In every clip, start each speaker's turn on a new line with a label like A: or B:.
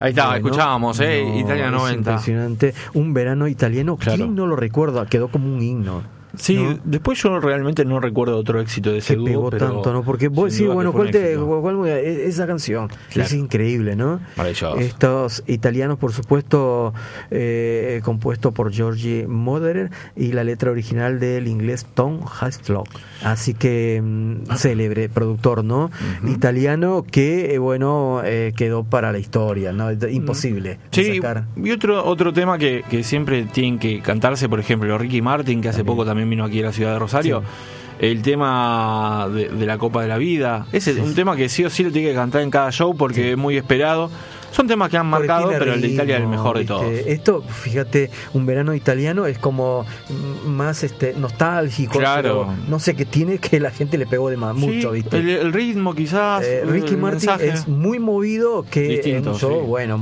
A: Ahí está,
B: Bueno,
A: escuchábamos, Italia
B: es
A: 90.
B: Impresionante. Un verano italiano,
A: Claro.
B: ¿quién no lo recuerda? Quedó como un himno.
A: Sí,
B: ¿no?
A: después yo realmente no recuerdo otro éxito de ese
B: Se
A: dúo,
B: pegó
A: pero
B: tanto, ¿no? Porque vos
A: sin
B: decís,
A: duda que
B: bueno,
A: fue un éxito.
B: esa canción
A: Claro.
B: es increíble, ¿no?
A: Maravilloso.
B: Estos italianos, por supuesto, compuesto por Giorgi Moroder y la letra original del inglés Tom Hyslop. Así que célebre productor, ¿no? Italiano que, quedó para la historia, ¿no? Imposible
A: Sí,
B: sacar.
A: y otro tema que siempre tienen que cantarse, por ejemplo, Ricky Martin, que hace poco también vino aquí a la ciudad de Rosario, el tema de la Copa de la Vida. Ese es un tema que sí o sí lo tiene que cantar en cada show porque es muy esperado. Son temas que han marcado, pero el de Italia es el mejor de todos.
B: Esto, fíjate, un verano italiano es como más nostálgico.
A: Claro.
B: Pero no sé qué tiene que la gente le pegó de más, mucho,
A: Sí,
B: ¿viste?
A: el ritmo quizás.
B: Ricky
A: el
B: Martin
A: mensaje.
B: es muy movido que
A: Distinto,
B: en un show,
A: sí.
B: bueno,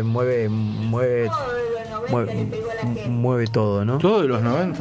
B: mueve todo, ¿no?
A: Todo de los 90.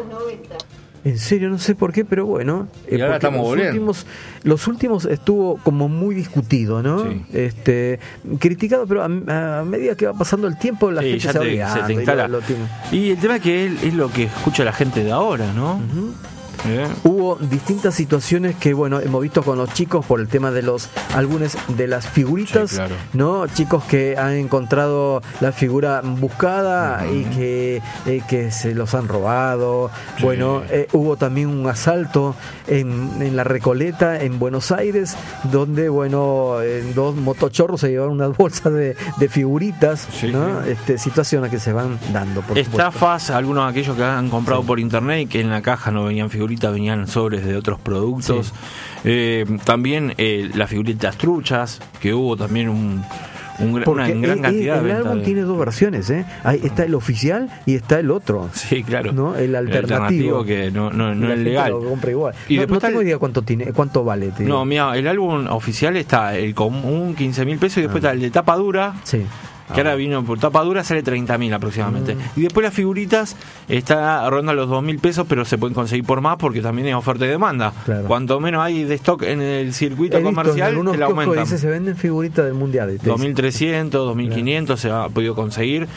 B: En serio, no sé por qué, pero bueno.
A: Y ahora
B: porque
A: estamos volviendo.
B: los últimos estuvo como muy discutido, ¿no?
A: Sí.
B: Criticado, pero a medida que va pasando el tiempo, la
A: Sí,
B: gente
A: ya
B: se va
A: se
B: olvidando
A: te
B: y
A: instala.
B: lo tiene.
A: Y el tema es que él es lo que escucha la gente de ahora, ¿no?
B: Ujú. Hubo distintas situaciones que, hemos visto con los chicos por el tema de los álbumes de las figuritas,
A: Sí, claro.
B: ¿no? Chicos que han encontrado la figura buscada y que se los han robado.
A: Sí.
B: Hubo también un asalto en la Recoleta, en Buenos Aires, donde, dos motochorros se llevaron unas bolsas de figuritas,
A: Sí,
B: ¿no?
A: sí.
B: Situaciones que se van dando, por supuesto.
A: Estafas, algunos de aquellos que han comprado por internet y que en la caja no venían figuritas, venían sobres de otros productos. También las figuritas truchas, que hubo también una gran cantidad de
B: el
A: ventas
B: álbum tiene dos versiones, Ahí está el oficial y está el otro.
A: Sí, claro.
B: ¿No? El alternativo
A: que no
B: La
A: es
B: gente
A: legal.
B: lo compra igual.
A: Y
B: no
A: después
B: tengo
A: está
B: idea cuánto vale. Te digo.
A: No, mira, el álbum oficial está el común 15.000 pesos y después está el de tapa dura.
B: Sí.
A: Que ahora vino por tapa dura, sale 30.000 aproximadamente. Y después las figuritas está rondando los 2.000 pesos, pero se pueden conseguir por más porque también es oferta y demanda.
B: Claro.
A: Cuanto menos hay de stock en el circuito
B: He visto
A: comercial,
B: en algunos
A: te la
B: kioscos
A: aumentan.
B: dice, se venden figuritas del mundial.
A: 2.300, 2.500 se ha podido conseguir.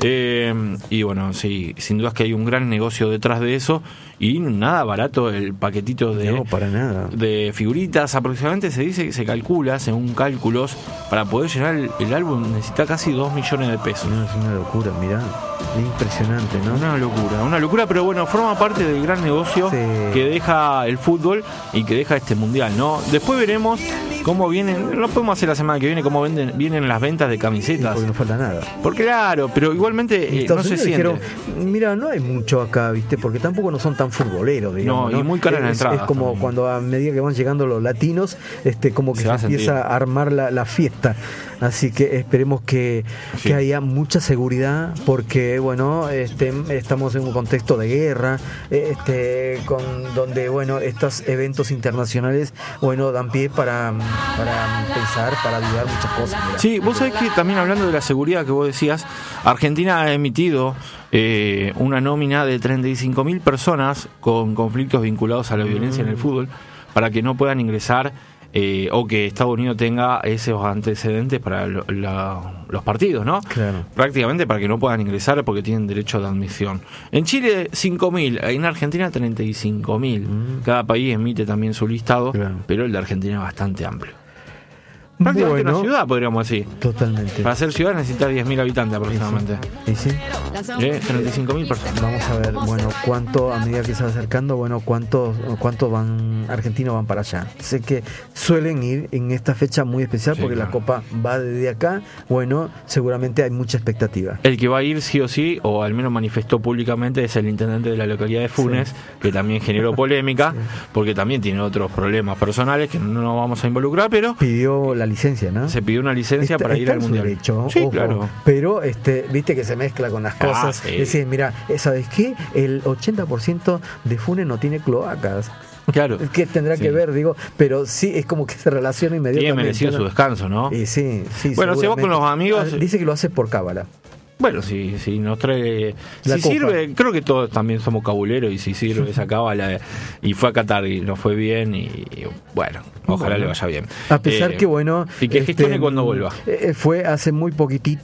A: Y bueno, sí, sin duda es que hay un gran negocio detrás de eso. Y nada barato el paquetito
B: No, para nada.
A: de figuritas. Aproximadamente se dice que se calcula, según cálculos, para poder llenar el álbum necesita casi 2 millones de pesos.
B: No, es una locura, mirá. Es impresionante, ¿no?
A: Una locura, pero bueno, forma parte del gran negocio que deja el fútbol y que deja este mundial, ¿no? Después veremos cómo vienen, no podemos hacer la semana que viene cómo vienen las ventas de camisetas.
B: Porque no falta nada.
A: Porque claro, pero igualmente no se siente.
B: Dijeron, mira, no hay mucho acá, ¿viste? Porque tampoco no son tan futboleros, digamos.
A: No, y muy caras las entradas
B: Es como
A: también.
B: cuando a medida que van llegando los latinos, como que
A: Se va a
B: se empieza
A: sentir.
B: a armar la fiesta. Así que esperemos que haya mucha seguridad, porque estamos en un contexto de guerra, donde estos eventos internacionales dan pie para pensar, para ayudar muchas cosas. Mirá.
A: Sí, vos sabés que también hablando de la seguridad que vos decías, Argentina ha emitido una nómina de 35.000 personas con conflictos vinculados a la violencia en el fútbol para que no puedan ingresar o que Estados Unidos tenga esos antecedentes para los partidos, ¿no?
B: Claro.
A: Prácticamente para que no puedan ingresar porque tienen derecho de admisión. En Chile 5.000, en Argentina 35.000. Cada país emite también su listado,
B: Claro.
A: pero el de Argentina es bastante amplio. Prácticamente una ciudad, podríamos decir.
B: Totalmente.
A: Para ser ciudad necesita 10.000 habitantes aproximadamente.
B: ¿Y sí?
A: 35.000 personas.
B: Vamos a ver, cuánto, a medida que se va acercando, cuántos argentinos van para allá. Sé que suelen ir en esta fecha muy especial,
A: Sí,
B: porque
A: claro.
B: la Copa va desde acá. Seguramente hay mucha expectativa.
A: El que va a ir sí o sí, o al menos manifestó públicamente, es el intendente de la localidad de Funes, que también generó polémica, porque también tiene otros problemas personales que no nos vamos a involucrar, pero
B: Pidió la licencia, ¿no?
A: se pidió una licencia para ir
B: está
A: al
B: en su
A: mundial.
B: derecho,
A: Sí,
B: ojo,
A: claro.
B: pero viste que se mezcla con las cosas.
A: Sí.
B: Decís, mira, ¿sabes qué? El 80% de Funes no tiene cloacas.
A: Claro.
B: ¿Qué tendrá que ver? Pero sí, es como que se relaciona
A: Tiene
B: inmediatamente.
A: merecido su descanso, ¿no?
B: Sí,
A: Bueno, si vos con los amigos-
B: Dice que lo hace por cábala.
A: Bueno, si nos trae,
B: La
A: si
B: copa.
A: sirve, creo que todos también somos cabuleros, y si sirve esa cábala, y fue a Qatar y nos fue bien, y bueno, ojalá le vaya bien.
B: A pesar que bueno,
A: y que gestione cuando vuelva.
B: Fue hace muy poquitito